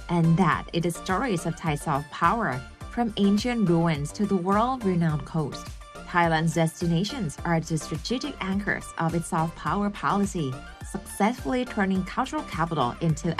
and that it is stories of Thai soft power, from ancient ruins to the world-renowned coast. Thailand's destinations are the strategic anchors of its soft power policy, successfully turning cultural capital into